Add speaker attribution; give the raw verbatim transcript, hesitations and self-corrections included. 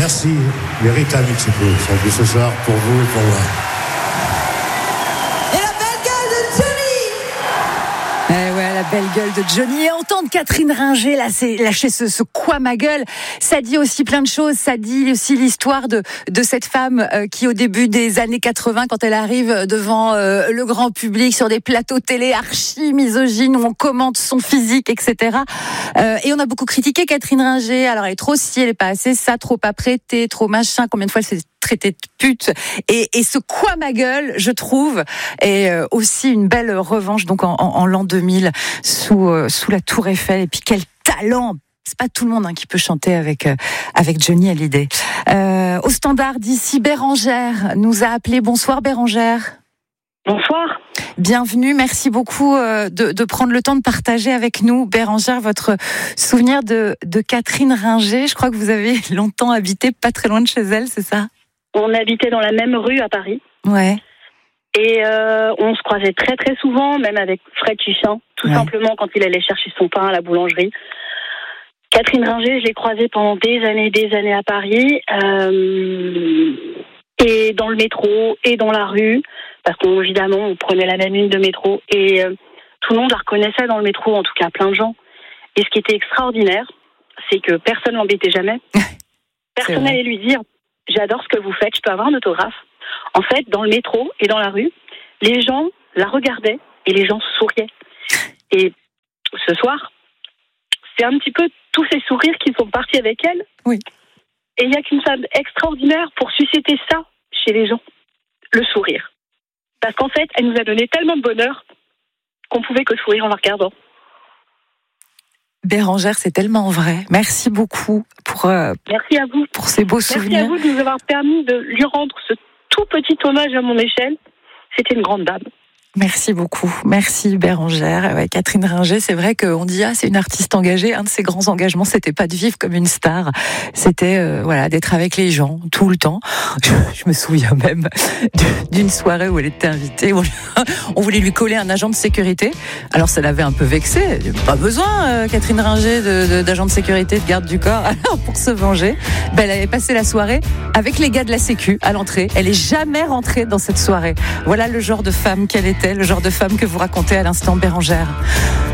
Speaker 1: Merci, véritable X P, ce soir pour vous et pour moi.
Speaker 2: Et la belle gueule de Johnny.
Speaker 3: Eh ouais, la belle gueule de Johnny. Et entendre Catherine Ringer là, c'est lâcher ce, ce quoi ma gueule, ça dit aussi plein de choses. Ça dit aussi l'histoire de de cette femme euh, qui, au début des années quatre-vingts, quand elle arrive devant euh, le grand public sur des plateaux télé archi misogynes où on commente son physique, et cetera. Euh, et on a beaucoup critiqué Catherine Ringer. Alors elle est trop ci, elle est pas assez ça, trop apprêtée, trop machin. Combien de fois elle s'est traitée de pute. Et, et ce quoi ma gueule, je trouve, est euh, aussi une belle revanche. Donc en, en, en l'an deux mille, sous euh, sous la Tour Eiffel. Et puis quel talent! C'est pas tout le monde hein, qui peut chanter avec euh, avec Johnny Hallyday. Euh, au standard d'ici, Bérangère nous a appelé. Bonsoir Bérangère.
Speaker 4: Bonsoir.
Speaker 3: Bienvenue, merci beaucoup euh, de, de prendre le temps de partager avec nous, Bérangère, votre souvenir de, de Catherine Ringer. Je crois que vous avez longtemps habité pas très loin de chez elle, c'est ça?
Speaker 4: On habitait dans la même rue à Paris.
Speaker 3: Ouais.
Speaker 4: Et euh, on se croisait très très souvent, même avec Fred Chichin, tout
Speaker 3: ouais.
Speaker 4: simplement quand il allait chercher son pain à la boulangerie. Catherine Ringer, je l'ai croisée pendant des années des années à Paris, euh, et dans le métro, et dans la rue, parce qu'évidemment, on prenait la même ligne de métro, et euh, tout le monde la reconnaissait dans le métro, en tout cas plein de gens. Et ce qui était extraordinaire, c'est que personne ne l'embêtait jamais. Personne n'allait lui dire « J'adore ce que vous faites, je peux avoir un autographe ?» En fait, dans le métro et dans la rue, les gens la regardaient et les gens souriaient. Et ce soir, c'est un petit peu tous ces sourires qui sont partis avec elle.
Speaker 3: Oui.
Speaker 4: Et il n'y a qu'une femme extraordinaire pour susciter ça chez les gens, le sourire. Parce qu'en fait, elle nous a donné tellement de bonheur qu'on pouvait que sourire en la regardant.
Speaker 3: Bérangère, c'est tellement vrai. Merci beaucoup pour, euh,
Speaker 4: Merci à vous.
Speaker 3: pour ces beaux
Speaker 4: Merci
Speaker 3: souvenirs.
Speaker 4: Merci à vous de nous avoir permis de lui rendre ce tout petit hommage à mon échelle. C'était une grande dame.
Speaker 3: Merci beaucoup. Merci Bérangère. Ouais, Catherine Ringer, c'est vrai qu'on dit ah c'est une artiste engagée. Un de ses grands engagements, c'était pas de vivre comme une star, c'était euh, voilà d'être avec les gens tout le temps. Je, je me souviens même d'une soirée où elle était invitée. Où on voulait lui coller un agent de sécurité. Alors ça l'avait un peu vexée. Pas besoin, euh, Catherine Ringer, de, de, d'agent de sécurité, de garde du corps. Alors pour se venger, ben, elle avait passé la soirée avec les gars de la Sécu à l'entrée. Elle est jamais rentrée dans cette soirée. Voilà le genre de femme qu'elle était. Le genre de femme que vous racontez à l'instant, Bérangère.